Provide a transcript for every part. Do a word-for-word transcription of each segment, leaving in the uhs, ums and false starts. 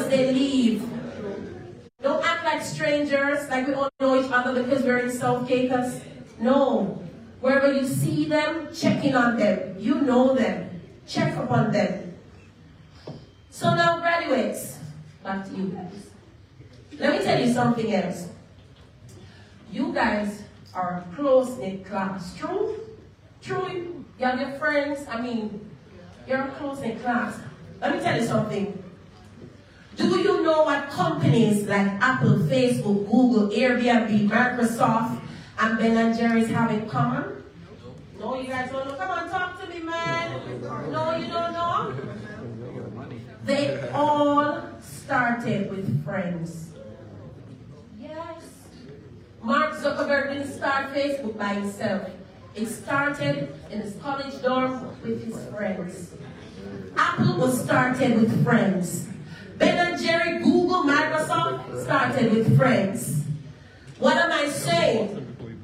as they leave. Don't act like strangers, like we all know each other because we're in South Caicos. No. Wherever you see them, check in on them. You know them. Check upon them. So now, graduates, back to you guys. Let me tell you something else. You guys are a close-knit class. True? True? You have your friends. I mean, you're a close-knit class. Let me tell you something. Do you know what companies like Apple, Facebook, Google, Airbnb, Microsoft, and Ben and Jerry's have in common? No, you guys don't know. Come on, talk to me, man. No, you don't know? They all started with friends. Yes. Mark Zuckerberg didn't start Facebook by himself. It started in his college dorm with his friends. Apple was started with friends. Ben and Jerry, Google, Microsoft started with friends. What am I saying?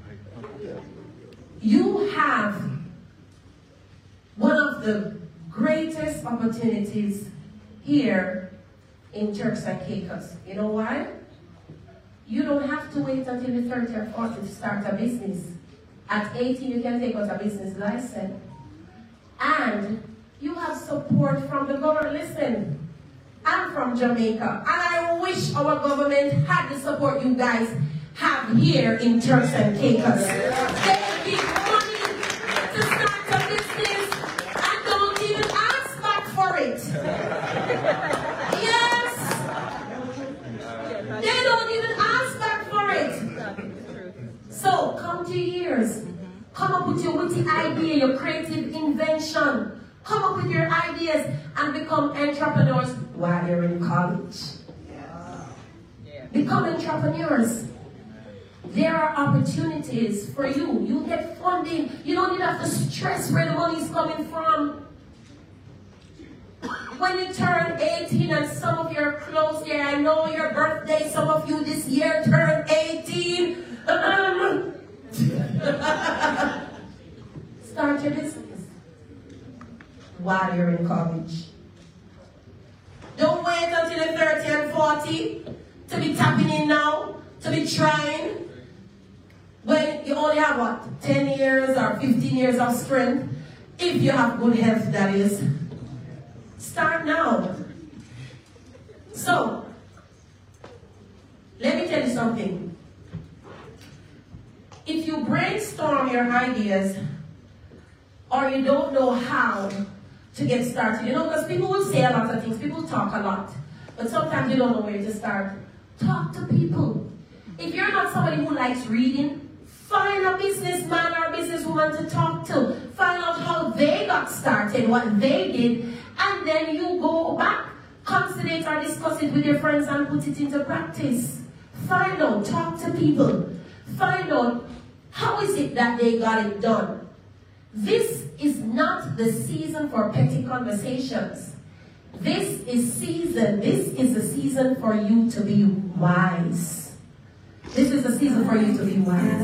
You have one of the greatest opportunities here in Turks and Caicos. You know why? You don't have to wait until you're thirty or forty to start a business. At eighteen, you can take out a business license. And you have support from the government. Listen, I'm from Jamaica, and I wish our government had the support you guys have here in Turks and Caicos. They give money to start a business and don't even ask back for it. Yes! They don't even ask back for it. So, come to years. Come up with your witty idea, your creative invention. Come up with your ideas and become entrepreneurs while you're in college. Become entrepreneurs. There are opportunities for you. You get funding. You don't even have to stress where the money is coming from. When you turn eighteen, and some of you are close here, I know your birthday, some of you this year turn eighteen. Start your business while you're in college. Don't wait until you're thirty and forty to be tapping in now, to be trying. When you only have, what, ten years or fifteen years of strength, if you have good health, that is. Start now. So, let me tell you something. If you brainstorm your ideas, or you don't know how to get started, you know, because people will say a lot of things, people talk a lot, but sometimes you don't know where to start. Talk to people. If you're not somebody who likes reading, find a businessman or a businesswoman to talk to. Find out how they got started, what they did, and then you go back, consider or discuss it with your friends and put it into practice. Find out, talk to people. Find out how is it that they got it done. This is not the season for petty conversations. This is season, this is the season for you to be wise. This is the season for you to be wise.